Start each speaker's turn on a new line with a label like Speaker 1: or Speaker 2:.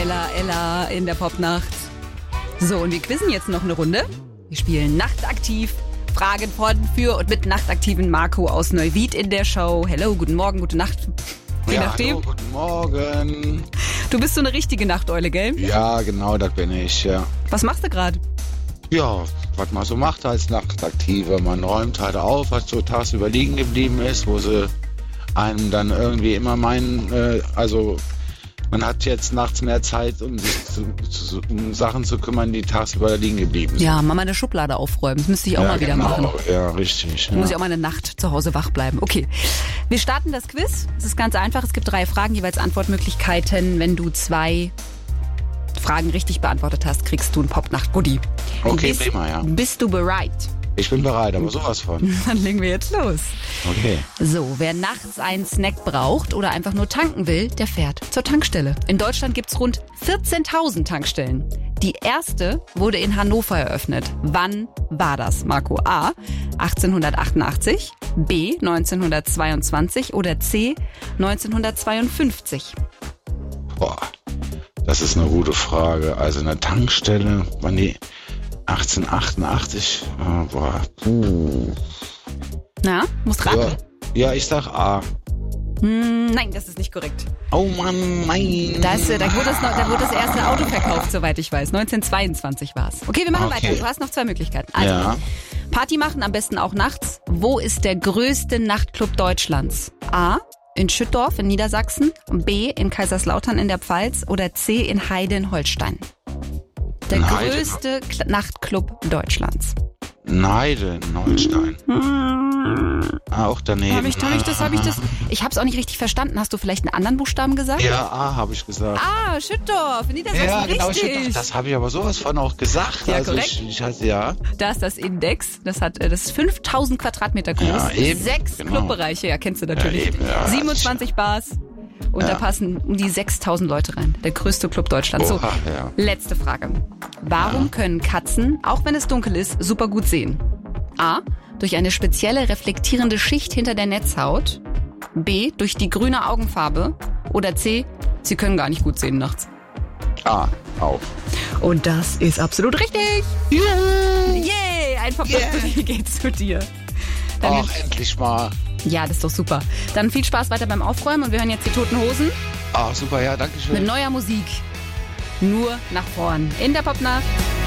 Speaker 1: Ella in der Popnacht. So, und wir quizzen jetzt noch eine Runde. Wir spielen Nachtaktiv. Fragen von, für und mit nachtaktiven Marco aus Neuwied in der Show. Hello, guten Morgen, gute Nacht. Je nachdem.
Speaker 2: Hallo, guten Morgen.
Speaker 1: Du bist so eine richtige Nachteule, gell?
Speaker 2: Ja, genau, das bin ich, ja.
Speaker 1: Was machst du gerade?
Speaker 2: Ja, was man so macht als Nachtaktiver. Man räumt halt auf, was so tagsüber liegen geblieben ist, wo sie einem dann irgendwie immer meinen, man hat jetzt nachts mehr Zeit, um sich um Sachen zu kümmern, die tagsüber liegen geblieben sind.
Speaker 1: Ja, mal eine Schublade aufräumen. Das müsste ich auch mal wieder machen.
Speaker 2: Ja, richtig.
Speaker 1: Da muss ich auch mal eine Nacht zu Hause wach bleiben. Okay, wir starten das Quiz. Es ist ganz einfach. Es gibt 3 Fragen, jeweils Antwortmöglichkeiten. Wenn du 2 Fragen richtig beantwortet hast, kriegst du ein Popnacht-Goodie.
Speaker 2: Okay, prima, ja.
Speaker 1: Bist du bereit?
Speaker 2: Ich bin bereit, aber sowas von.
Speaker 1: Dann legen wir jetzt los.
Speaker 2: Okay.
Speaker 1: So, wer nachts einen Snack braucht oder einfach nur tanken will, der fährt zur Tankstelle. In Deutschland gibt's rund 14.000 Tankstellen. Die erste wurde in Hannover eröffnet. Wann war das, Marco? A. 1888, B. 1922 oder C. 1952?
Speaker 2: Boah, das ist eine gute Frage. Also eine Tankstelle, wann die 1888,
Speaker 1: Na, musst raten.
Speaker 2: Ja, ich sag A.
Speaker 1: Nein, das ist nicht korrekt.
Speaker 2: Oh Mann, nein.
Speaker 1: Da wurde das erste Auto verkauft, soweit ich weiß. 1922 war es. Okay, wir machen weiter. Du hast noch 2 Möglichkeiten. Also,
Speaker 2: ja.
Speaker 1: Party machen, am besten auch nachts. Wo ist der größte Nachtclub Deutschlands? A. In Schüttorf in Niedersachsen, B. in Kaiserslautern in der Pfalz oder C. in Heide-in-Holstein? Der größte Nachtclub Deutschlands.
Speaker 2: Heide-in-Holstein. Auch daneben.
Speaker 1: Ich hab's auch nicht richtig verstanden. Hast du vielleicht einen anderen Buchstaben gesagt?
Speaker 2: Ja, A habe ich gesagt.
Speaker 1: Ah, Schüttorf, in Niedersachsen,
Speaker 2: ja, genau,
Speaker 1: richtig.
Speaker 2: Schüttorf. Das habe ich aber sowas von auch gesagt.
Speaker 1: Ja,
Speaker 2: also
Speaker 1: korrekt.
Speaker 2: Ja.
Speaker 1: Da ist das Index. Das ist 5000 Quadratmeter groß.
Speaker 2: Ja, eben,
Speaker 1: 6
Speaker 2: genau.
Speaker 1: Clubbereiche, ja, kennst du natürlich.
Speaker 2: Ja, eben, ja.
Speaker 1: 27 Bars. Und da passen um die 6000 Leute rein. Der größte Club Deutschlands. So,
Speaker 2: ja.
Speaker 1: letzte Frage. Warum können Katzen, auch wenn es dunkel ist, super gut sehen? A. Durch eine spezielle reflektierende Schicht hinter der Netzhaut. B. Durch die grüne Augenfarbe. Oder C. Sie können gar nicht gut sehen nachts.
Speaker 2: A, auch.
Speaker 1: Und das ist absolut richtig. Yay! Ein Popnacht-Goodie geht zu dir.
Speaker 2: Ach, endlich mal.
Speaker 1: Ja, das ist doch super. Dann viel Spaß weiter beim Aufräumen und wir hören jetzt die Toten Hosen.
Speaker 2: Ach, super, ja, danke schön.
Speaker 1: Mit neuer Musik. Nur nach vorn. In der Popnacht.